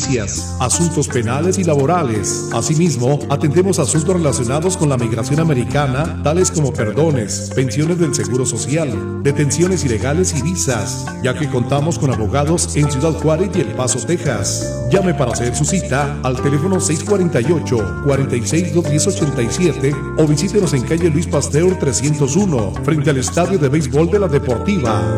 noticias, asuntos penales y laborales. Asimismo, atendemos asuntos relacionados con la migración americana, tales como perdones, pensiones del Seguro Social, detenciones ilegales y visas, ya que contamos con abogados en Ciudad Juárez y El Paso, Texas. Llame para hacer su cita al teléfono 648-46-210-87 o visítenos en calle Luis Pasteur 301, frente al Estadio de Béisbol de la Deportiva.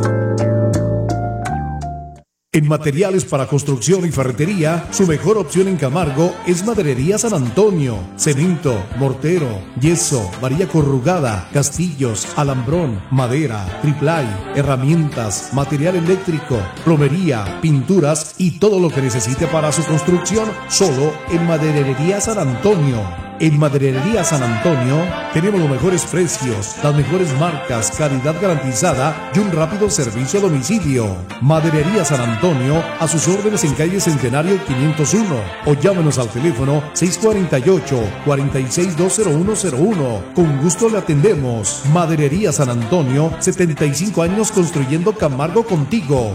En materiales para construcción y ferretería, su mejor opción en Camargo es Maderería San Antonio. Cemento, mortero, yeso, varilla corrugada, castillos, alambrón, madera, triplay, herramientas, material eléctrico, plomería, pinturas y todo lo que necesite para su construcción, solo en Maderería San Antonio. En Maderería San Antonio tenemos los mejores precios, las mejores marcas, calidad garantizada y un rápido servicio a domicilio. Maderería San Antonio, a sus órdenes en calle Centenario 501 o llámenos al teléfono 648-46-20101. Con gusto le atendemos. Maderería San Antonio, 75 años construyendo Camargo contigo.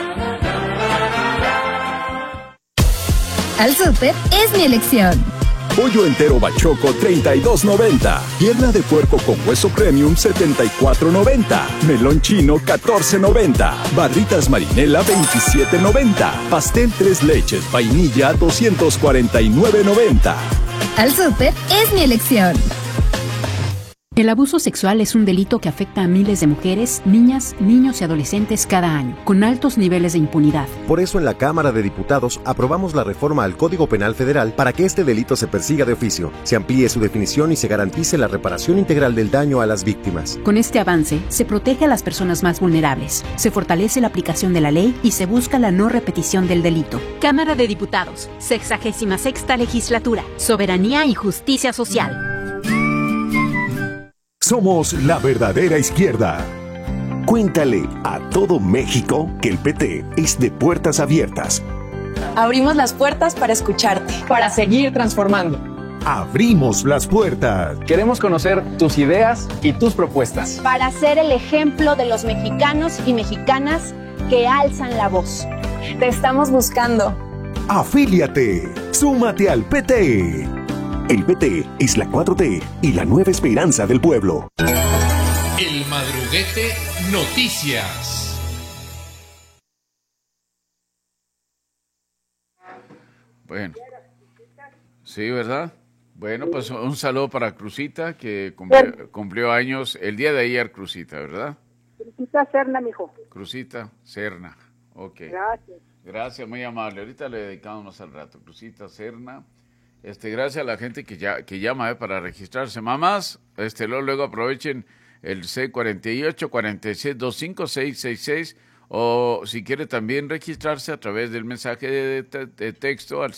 Al Súper es mi elección. Pollo entero Bachoco, $32.90. Pierna de puerco con hueso premium, $74.90. Melón chino, $14.90. Barritas marinela, $27.90. Pastel 3 leches, vainilla, $249.90. Al Súper es mi elección. El abuso sexual es un delito que afecta a miles de mujeres, niñas, niños y adolescentes cada año, con altos niveles de impunidad. Por eso en la Cámara de Diputados aprobamos la reforma al Código Penal Federal para que este delito se persiga de oficio, se amplíe su definición y se garantice la reparación integral del daño a las víctimas. Con este avance, se protege a las personas más vulnerables, se fortalece la aplicación de la ley y se busca la no repetición del delito. Cámara de Diputados, 66ª Legislatura, Soberanía y Justicia Social. Somos la verdadera izquierda. Cuéntale a todo México que el PT es de puertas abiertas. Abrimos las puertas para escucharte. Para seguir transformando. Abrimos las puertas. Queremos conocer tus ideas y tus propuestas. Para ser el ejemplo de los mexicanos y mexicanas que alzan la voz. Te estamos buscando. Afíliate. Súmate al PT. El PT es la 4T y la nueva esperanza del pueblo. El Madruguete Noticias. Bueno, sí, ¿verdad? Bueno, pues un saludo para Cruzita, que cumplió años el día de ayer, Cruzita, ¿verdad? Cruzita Serna, mijo. Cruzita Serna, ok. Gracias. Gracias, muy amable. Ahorita le dedicamos más al rato. Cruzita Serna. Gracias a la gente que llama para registrarse. Mamás, luego aprovechen el C48-4625-666 o si quiere también registrarse a través del mensaje de texto al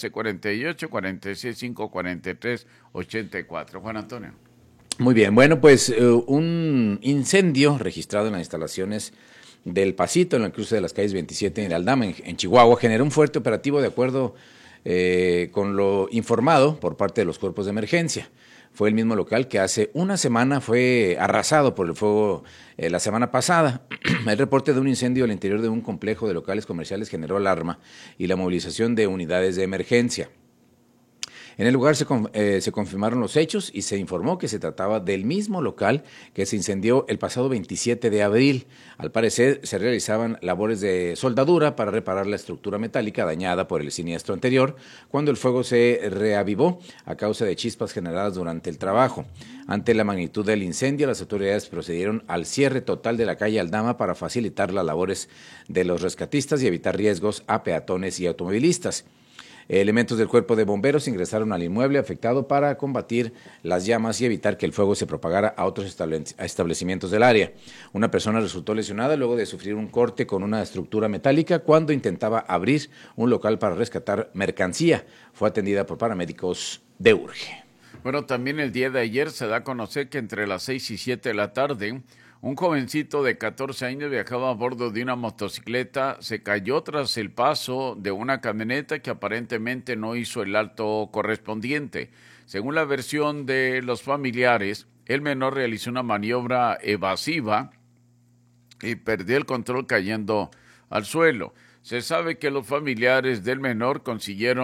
C48-46-543-84. Juan Antonio. Muy bien, bueno, pues un incendio registrado en las instalaciones del Pasito, en el cruce de las calles 27 en Aldama, en Chihuahua, generó un fuerte operativo de acuerdo con lo informado por parte de los cuerpos de emergencia. Fue el mismo local que hace una semana fue arrasado por el fuego la semana pasada. El reporte de un incendio al interior de un complejo de locales comerciales generó alarma y la movilización de unidades de emergencia. En el lugar se confirmaron los hechos y se informó que se trataba del mismo local que se incendió el pasado 27 de abril. Al parecer, se realizaban labores de soldadura para reparar la estructura metálica dañada por el siniestro anterior, cuando el fuego se reavivó a causa de chispas generadas durante el trabajo. Ante la magnitud del incendio, las autoridades procedieron al cierre total de la calle Aldama para facilitar las labores de los rescatistas y evitar riesgos a peatones y automovilistas. Elementos del cuerpo de bomberos ingresaron al inmueble afectado para combatir las llamas y evitar que el fuego se propagara a otros establecimientos del área. Una persona resultó lesionada luego de sufrir un corte con una estructura metálica cuando intentaba abrir un local para rescatar mercancía. Fue atendida por paramédicos de Urge. Bueno, también el día de ayer se da a conocer que entre las 6 y 7 de la tarde, un jovencito de 14 años viajaba a bordo de una motocicleta, se cayó tras el paso de una camioneta que aparentemente no hizo el alto correspondiente. Según la versión de los familiares, el menor realizó una maniobra evasiva y perdió el control cayendo al suelo. Se sabe que los familiares del menor consiguieron